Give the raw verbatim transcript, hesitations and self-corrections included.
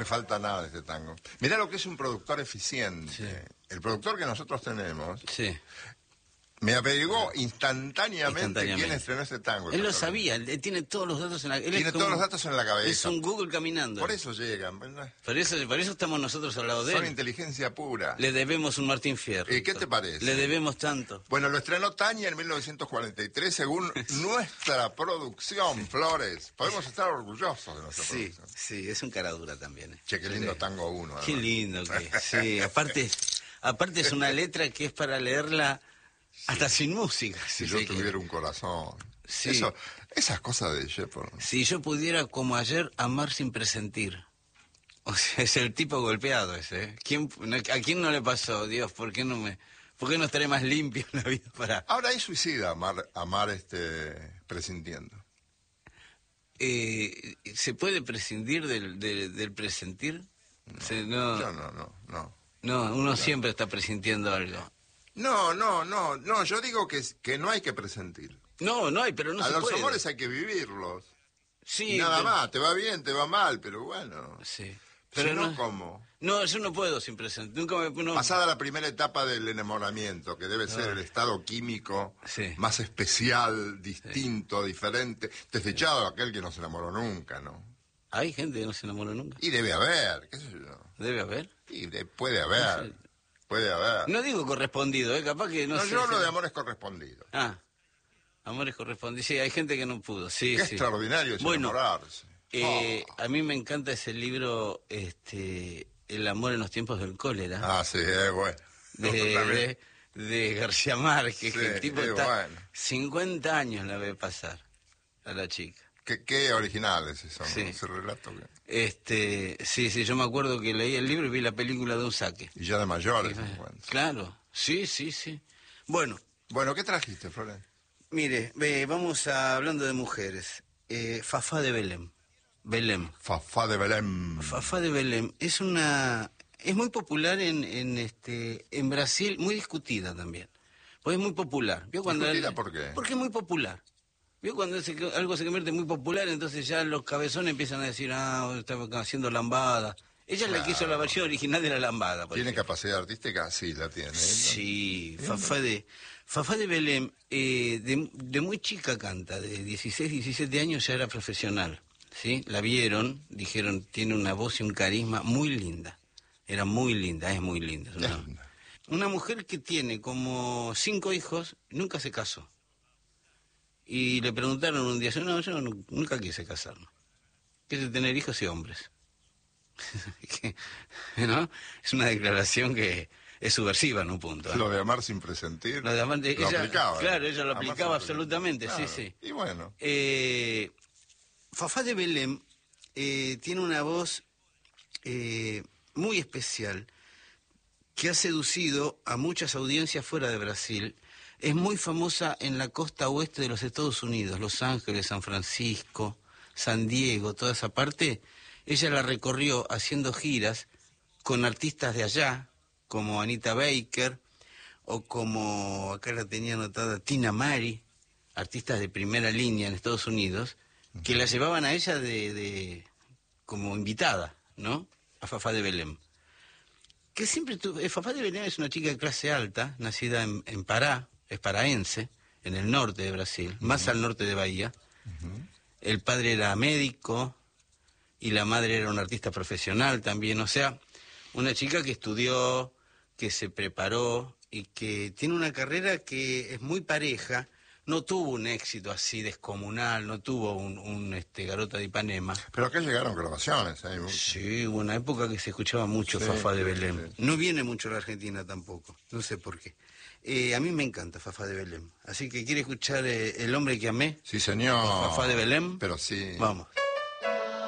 le falta nada a este tango. Mirá lo que es un productor eficiente. Sí. El productor que nosotros tenemos... Sí. Me averiguó instantáneamente, Instantáneamente. quién estrenó ese tango. Él lo sabía, él tiene todos los datos en la... Él Tiene es como- todos los datos en la cabeza. Es un Google caminando. Por eso llegan, ¿verdad? Por eso, por eso estamos nosotros al lado de Son él. inteligencia pura. Le debemos un Martín Fierro. ¿Y qué te parece? Le debemos tanto. Bueno, lo estrenó Tania en mil novecientos cuarenta y tres, según nuestra producción, Flores. Podemos estar orgullosos de nuestra Sí, producción. sí, es un cara dura también. ¿eh? Che, qué lindo tango uno. Qué además. lindo que es. Sí, aparte, aparte es una letra que es para leerla hasta sin música. Si sí, yo sí, que- tuviera un corazón. Sí. Eso, esas cosas de Shepard. Si yo pudiera, como ayer, amar sin presentir. O sea, es el tipo golpeado ese. ¿eh? ¿Quién, ¿A quién no le pasó? Dios, ¿por qué no me, por qué no estaré más limpio en la vida para...? Ahora es suicida amar, amar este, presintiendo. Eh, ¿Se puede prescindir del, del, del presentir? Se- no, Yo no, no, no. no, uno siempre está presintiendo algo. No, no, no, no, yo digo que, que no hay que presentir. No, no hay, pero no A se los puede. amores hay que vivirlos. Sí, Y nada pero- más, te va bien, te va mal, pero bueno. Sí. Pero Pero si no, no, ¿cómo? no, yo no puedo sin presentir. Nunca me... no- Pasada la primera etapa del enamoramiento, que debe ser el estado químico Sí. más especial, distinto, diferente, desechado aquel que no se enamoró nunca, ¿no? Hay gente que no se enamora nunca. Y debe haber, qué sé yo. Debe haber. Y de- puede haber, puede haber. No digo correspondido, ¿eh? Capaz que no, No, sé. yo hablo si- de amores correspondidos. Ah, amores correspondidos. Sí, hay gente que no pudo. Sí, Qué sí. extraordinario es Bueno, enamorarse. Eh, Oh. A mí me encanta ese libro, este, El amor en los tiempos del cólera, Ah, sí, es bueno. de, También. de, de García Márquez, Sí, que el tipo es está bueno. cincuenta años la ve pasar a la chica. Qué, qué originales son, Sí. ¿no? Ese relato. que- Este, sí, sí, yo me acuerdo que leí el libro y vi la película de un saque. Y ya de mayores. me cuento. Claro, sí, sí, sí. Bueno, Bueno, ¿qué trajiste, Flores? mire, ve, vamos a, hablando de mujeres. Eh, Fafá de Belém. Belém. Fafá de Belém. Fafá de Belém es una, es muy popular en, en este, en Brasil, muy discutida también. Pues es muy popular. ¿Vio cuando ¿Discutida por qué? Porque es muy popular. ¿Vio cuando se- algo se convierte muy popular, entonces ya los cabezones empiezan a decir, ah, está haciendo lambada. Ella es la que hizo la versión original de la lambada. por ¿Tiene ejemplo. capacidad artística? Sí, la tiene. ¿eh? Sí, Fafá de, Fafá de Belém, eh, de, de muy chica canta, de dieciséis, diecisiete años ya era profesional, ¿sí? La vieron, dijeron, tiene una voz y un carisma muy linda, era muy linda, es muy linda. es Una, linda. una mujer que tiene como cinco hijos, nunca se casó. Y le preguntaron un día, no, yo nu- nunca quise casarme, quise tener hijos y hombres. Que, ¿no? Es una declaración que es subversiva en un punto. ¿eh? Lo de amar sin presentir. Lo de amar- lo ella- aplicaba. claro, ella lo Amar sin aplicaba presentir. absolutamente, sí, Claro. sí. Y bueno, Eh, Fafá de Belém eh, tiene una voz eh, muy especial que ha seducido a muchas audiencias fuera de Brasil. Es muy famosa en la costa oeste de los Estados Unidos, Los Ángeles, San Francisco, San Diego, toda esa parte. Ella la recorrió haciendo giras con artistas de allá, como Anita Baker, o como, acá la tenía anotada, Tina Mari, artistas de primera línea en Estados Unidos, que la llevaban a ella de, de como invitada, ¿no? A Fafá de Belém. Que siempre tuvo, eh, Fafá de Belém es una chica de clase alta, nacida en, en Pará, es paraense, en el norte de Brasil, uh-huh. más al norte de Bahía. Uh-huh. El padre era médico y la madre era una artista profesional también, o sea, una chica que estudió, que se preparó y que tiene una carrera que es muy pareja. No tuvo un éxito así descomunal, no tuvo un, un este, Garota de Ipanema. Pero acá llegaron grabaciones. ¿eh? Sí, hubo una época que se escuchaba mucho sí, Fafá de Belém. Sí, sí. No viene mucho a la Argentina tampoco, no sé por qué. Eh, a mí me encanta Fafá de Belém. Así que, ¿quiere escuchar eh, El hombre que amé? Sí, señor. Fafá de Belém. Pero sí. Vamos.